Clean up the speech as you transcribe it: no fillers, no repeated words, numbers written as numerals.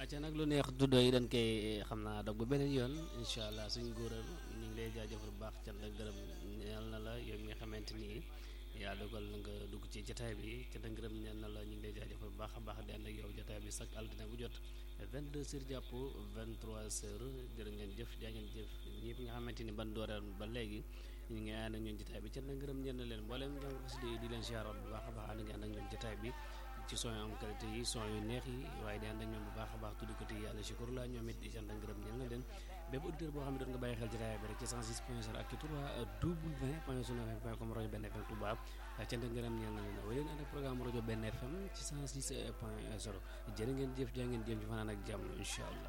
acca nag lu neex du doy dañ koy xam naa dog ba beneen yoon incha allah suñ góoral ñu ngi lay jaajëfal bu baax cant ak gërëm ñeel na la yow mi nga xamante ni yaa dogal nga dugg ci jotaay bi cant ak gërëm ñeel na la ñu ngi lay jaajëfal bu baax a baax di ànd ak yow jotaay bi chaque altine bu jot 22h jàpp 23h jërë ngeen jëf jaa ngeen jëf ñëpp nga xamante ni ban dooreel ba léegi ñu ngi ànd ak ñun jotaay bi cant ak gërëm ñeel na leen mboolem jàng xasida yi di leen siyaaraat bu baax a baax ànd ngeen ak ñun jotaay bi ci son yu am qualité yi son yu neex yi waaye di ànd ak ñoom bu baax a baax tudd ko ti yàlla shukur la ñoom it di sant ak ngërëm ñeel na leen bépp auditeur boo xam ne doon nga bàyyi xel ci rajo bi rek ci 106.0 ak ci 3w.sunfm.com rajo benn FM Touba cant ak ngërëm ñeel na leen waaye leen ànd ak programme rajo benn FM ci 106.0 jërë ngeen jëf jaa ngeen jëf ci fanaan ak jàmm incha allah